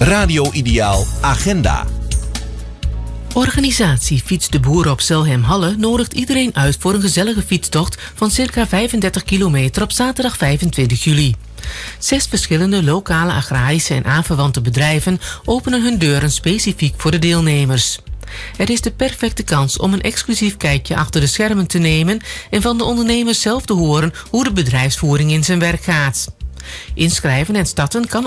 Radio Ideaal Agenda. Organisatie Fiets de Boer op Zelhem-Halle nodigt iedereen uit voor een gezellige fietstocht van circa 35 kilometer op zaterdag 25 juli. 6 verschillende lokale agrarische en aanverwante bedrijven openen hun deuren specifiek voor de deelnemers. Het is de perfecte kans om een exclusief kijkje achter de schermen te nemen en van de ondernemers zelf te horen hoe de bedrijfsvoering in zijn werk gaat. Inschrijven en starten kan